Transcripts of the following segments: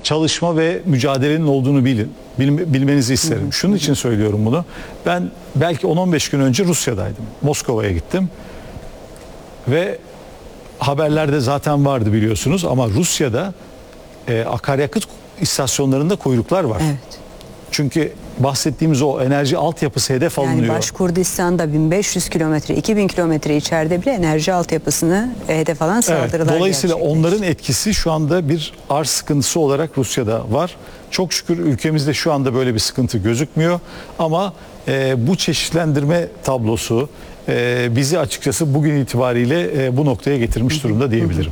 çalışma ve mücadelenin olduğunu bilmenizi isterim. Şunun için söylüyorum bunu. Ben belki 10-15 gün önce Rusya'daydım. Moskova'ya gittim. Ve haberlerde zaten vardı biliyorsunuz ama Rusya'da akaryakıt istasyonlarında kuyruklar var. Evet. Çünkü bahsettiğimiz o enerji altyapısı hedef alınıyor. Yani Başkurdistan'da 1500 kilometre, 2000 kilometre içeride bile enerji altyapısını hedef alan saldırılar Evet, dolayısıyla gerçekleşti. onların etkisi şu anda bir arz sıkıntısı olarak Rusya'da var. Çok şükür ülkemizde şu anda böyle bir sıkıntı gözükmüyor. Ama bu çeşitlendirme tablosu bizi açıkçası bugün itibariyle bu noktaya getirmiş durumda diyebilirim.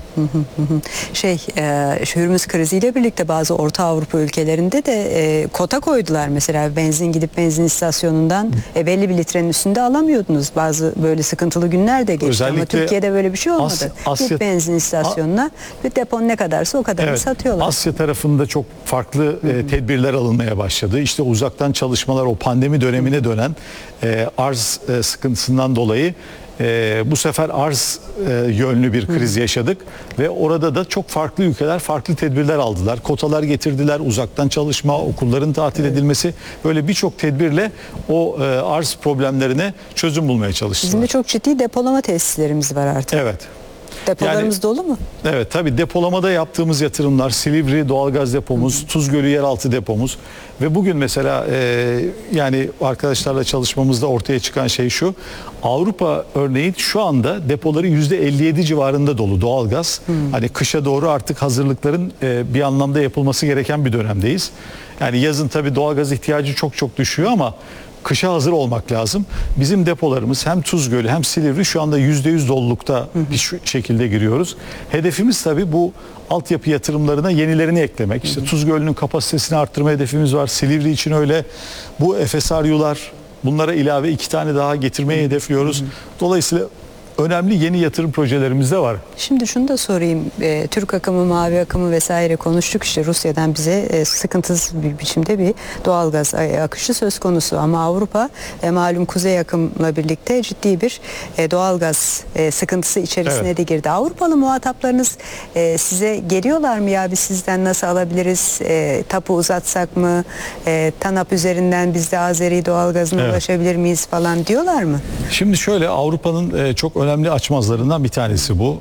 Hürmüz kriziyle birlikte bazı Orta Avrupa ülkelerinde de kota koydular. Mesela benzin gidip benzin istasyonundan belli bir litrenin üstünde alamıyordunuz. Bazı böyle sıkıntılı günler de geçti. Özellikle ama Türkiye'de böyle bir şey olmadı. Git benzin istasyonuna bir depon ne kadarsa o kadarını satıyorlar. Asya tarafında çok farklı tedbirler alınmaya başladı. İşte uzaktan çalışmalar, o pandemi dönemine dönen arz sıkıntısından dolayı bu sefer arz yönlü bir kriz yaşadık ve orada da çok farklı ülkeler farklı tedbirler aldılar. Kotalar getirdiler, uzaktan çalışma, okulların tatil edilmesi, böyle birçok tedbirle o arz problemlerine çözüm bulmaya çalıştılar. Bizim de çok ciddi depolama tesislerimiz var artık. Evet. Depolarımız dolu mu? Evet, tabii depolamada yaptığımız yatırımlar, Silivri doğalgaz depomuz, Tuzgölü yeraltı depomuz ve bugün mesela yani arkadaşlarla çalışmamızda ortaya çıkan şey şu: Avrupa örneğin şu anda depoları %57 civarında dolu doğalgaz. Hani kışa doğru artık hazırlıkların bir anlamda yapılması gereken bir dönemdeyiz. Yani yazın tabii doğalgaz ihtiyacı çok düşüyor ama kışa hazır olmak lazım. Bizim depolarımız hem Tuzgölü hem Silivri şu anda %100 dolulukta bir şekilde giriyoruz. Hedefimiz tabii bu altyapı yatırımlarına yenilerini eklemek. İşte Tuzgölü'nün kapasitesini arttırma hedefimiz var. Silivri için öyle. Bu FSRU'lar, bunlara ilave 2 tane daha getirmeyi hedefliyoruz. Dolayısıyla önemli yeni yatırım projelerimiz de var. Şimdi şunu da sorayım. Türk akımı, mavi akımı vesaire konuştuk. İşte Rusya'dan bize sıkıntısız bir biçimde bir doğalgaz akışı söz konusu. Ama Avrupa malum kuzey akımla birlikte ciddi bir doğalgaz sıkıntısı içerisine de girdi. Avrupalı muhataplarınız size geliyorlar mı, ya biz sizden nasıl alabiliriz? Tapu uzatsak mı? TANAP üzerinden biz de Azeri doğalgazına ulaşabilir miyiz falan diyorlar mı? Şimdi şöyle, Avrupa'nın çok önemli açmazlarından bir tanesi bu.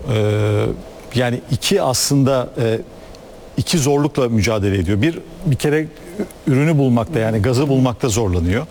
Yani iki zorlukla mücadele ediyor. Bir kere ürünü bulmakta, yani gazı bulmakta zorlanıyor.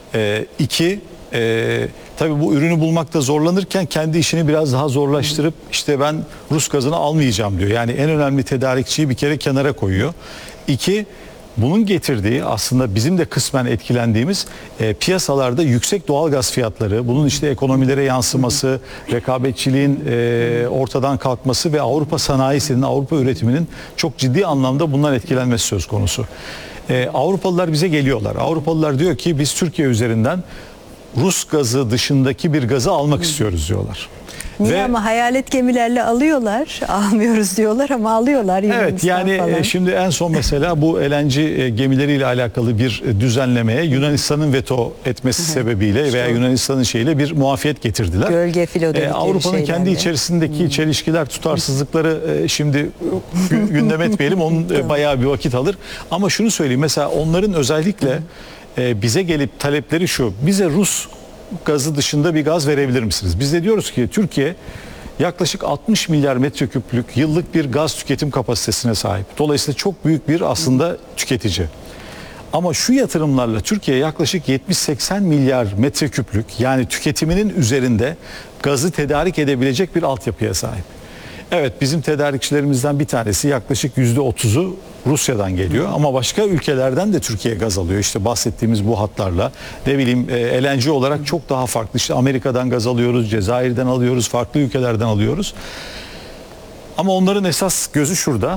Tabii bu ürünü bulmakta zorlanırken kendi işini biraz daha zorlaştırıp işte ben Rus gazını almayacağım diyor. Yani en önemli tedarikçiyi bir kere kenara koyuyor. Bunun getirdiği, aslında bizim de kısmen etkilendiğimiz piyasalarda yüksek doğal gaz fiyatları, bunun işte ekonomilere yansıması, rekabetçiliğin ortadan kalkması ve Avrupa sanayisinin, Avrupa üretiminin çok ciddi anlamda bundan etkilenmesi söz konusu. Avrupalılar bize geliyorlar. Avrupalılar diyor ki biz Türkiye üzerinden Rus gazı dışındaki bir gazı almak istiyoruz diyorlar. Niye ama hayalet gemilerle alıyorlar, almıyoruz diyorlar ama alıyorlar. Evet, yani şimdi en son mesela bu LNG gemileriyle alakalı bir düzenlemeye Yunanistan'ın veto etmesi sebebiyle veya Yunanistan'ın şeyiyle bir muafiyet getirdiler. Gölge filo Avrupa'nın kendi içerisindeki çelişkiler, tutarsızlıkları şimdi gündem etmeyelim, onun bayağı bir vakit alır. Ama şunu söyleyeyim, mesela onların özellikle bize gelip talepleri şu: bize Rus gazı dışında bir gaz verebilir misiniz? Biz de diyoruz ki Türkiye yaklaşık 60 milyar metreküplük yıllık bir gaz tüketim kapasitesine sahip. Dolayısıyla çok büyük bir aslında tüketici. Ama şu yatırımlarla Türkiye yaklaşık 70-80 milyar metreküplük, yani tüketiminin üzerinde gazı tedarik edebilecek bir altyapıya sahip. Evet, bizim tedarikçilerimizden bir tanesi yaklaşık %30'u Rusya'dan geliyor ama başka ülkelerden de Türkiye gaz alıyor. İşte bahsettiğimiz bu hatlarla, ne bileyim, LNG olarak çok daha farklı. İşte Amerika'dan gaz alıyoruz, Cezayir'den alıyoruz, farklı ülkelerden alıyoruz. Ama onların esas gözü şurada: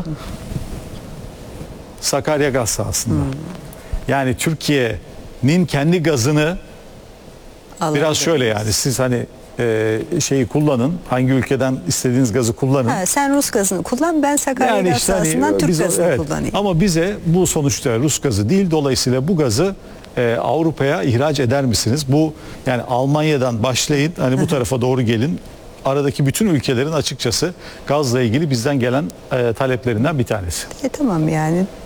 Sakarya gaz sahasında. Yani Türkiye'nin kendi gazını biraz şöyle, yani siz hani şeyi kullanın, hangi ülkeden istediğiniz gazı kullanın. Sen Rus gazını kullan, ben Sakarya gaz sahasından Türk gazını kullanayım. Ama bize bu sonuçta Rus gazı değil, dolayısıyla bu gazı Avrupa'ya ihraç eder misiniz? Bu, yani Almanya'dan başlayın, hani bu tarafa doğru gelin. Aradaki bütün ülkelerin açıkçası gazla ilgili bizden gelen taleplerinden bir tanesi. Tamam, yani